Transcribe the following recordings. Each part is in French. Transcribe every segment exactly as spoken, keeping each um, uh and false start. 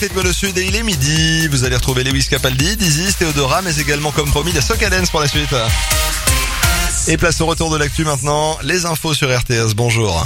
Rythme le Sud et il est midi. Vous allez retrouver Lewis Capaldi, Dizzy, Théodora, mais également comme promis la Soca Dance pour la suite. Et place au retour de l'actu maintenant. Les infos sur R T S. Bonjour.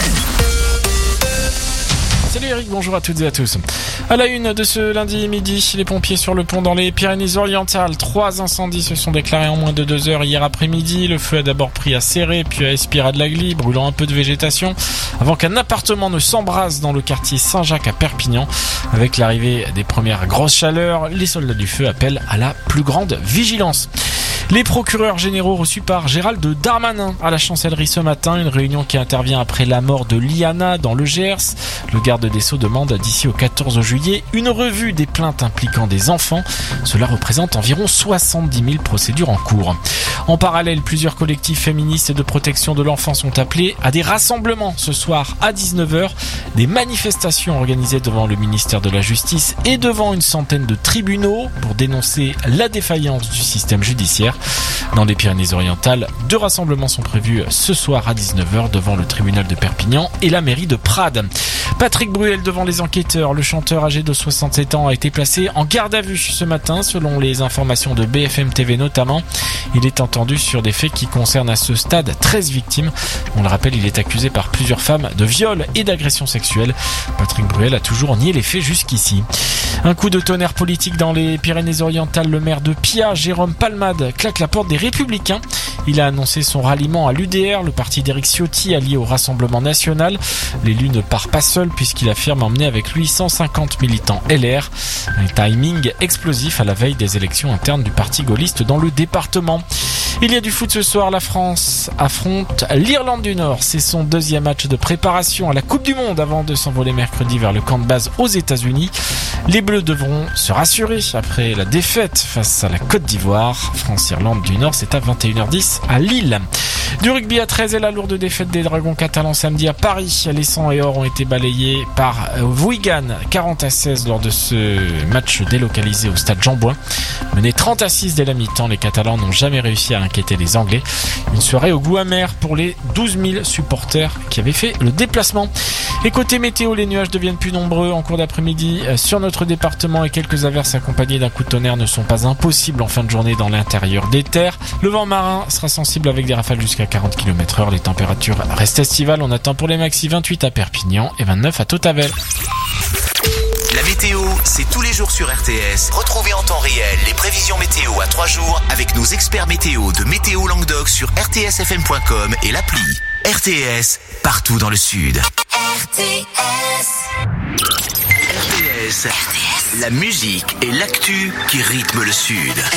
Salut Eric, bonjour à toutes et à tous. À la une de ce lundi midi, les pompiers sur le pont dans les Pyrénées-Orientales. Trois incendies se sont déclarés en moins de deux heures hier après-midi. Le feu a d'abord pris à Céré, puis à Espira-de-l'Agly, brûlant un peu de végétation, avant qu'un appartement ne s'embrase dans le quartier Saint-Jacques à Perpignan. Avec l'arrivée des premières grosses chaleurs, les soldats du feu appellent à la plus grande vigilance. Les procureurs généraux reçus par Gérald Darmanin à la chancellerie ce matin, une réunion qui intervient après la mort de Liana dans le Gers. Le garde des Sceaux demande d'ici au quatorze juillet une revue des plaintes impliquant des enfants. Cela représente environ soixante-dix mille procédures en cours. En parallèle, plusieurs collectifs féministes de protection de l'enfant sont appelés à des rassemblements ce soir à dix-neuf heures. Des manifestations organisées devant le ministère de la Justice et devant une centaine de tribunaux pour dénoncer la défaillance du système judiciaire. Dans les Pyrénées-Orientales, deux rassemblements sont prévus ce soir à dix-neuf heures devant le tribunal de Perpignan et la mairie de Prades. Patrick Bruel devant les enquêteurs. Le chanteur âgé de soixante-sept ans a été placé en garde à vue ce matin, selon les informations de B F M T V notamment. Il est entendu sur des faits qui concernent à ce stade treize victimes. On le rappelle, il est accusé par plusieurs femmes de viol et d'agression sexuelle. Patrick Bruel a toujours nié les faits jusqu'ici. Un coup de tonnerre politique dans les Pyrénées-Orientales. Le maire de Pia, Jérôme Palmade, claque la porte des Républicains. Il a annoncé son ralliement à l'U D R, le parti d'Éric Ciotti allié au Rassemblement National. L'élu ne part pas seul puisqu'il affirme emmener avec lui cent cinquante militants L R. Un timing explosif à la veille des élections internes du parti gaulliste dans le département. Il y a du foot ce soir, la France affronte l'Irlande du Nord. C'est son deuxième match de préparation à la Coupe du Monde avant de s'envoler mercredi vers le camp de base aux États-Unis. Les Bleus devront se rassurer après la défaite face à la Côte d'Ivoire. France-Irlande du Nord, c'est à vingt et une heures dix à Lille. Du rugby à treize et la lourde défaite des Dragons catalans samedi à Paris. Les sang et or ont été balayés par Wigan quarante à seize lors de ce match délocalisé au stade Jean-Bouin. Menés trente à six dès la mi-temps, les Catalans n'ont jamais réussi à inquiéter les Anglais. Une soirée au goût amer pour les douze mille supporters qui avaient fait le déplacement. Et côté météo, les nuages deviennent plus nombreux en cours d'après-midi sur notre département et quelques averses accompagnées d'un coup de tonnerre ne sont pas impossibles en fin de journée dans l'intérieur des terres. Le vent marin sera sensible avec des rafales jusqu'à quarante kilomètres heure. Les températures restent estivales. On attend pour les maxi vingt-huit à Perpignan et vingt-neuf à Tautavel. La météo, c'est tous les jours sur R T S. Retrouvez en temps réel les prévisions météo à trois jours avec nos experts météo de Météo Languedoc sur r t s f m point com et l'appli. R T S, partout dans le Sud. R T S. R T S. R T S. La musique et l'actu qui rythment le Sud.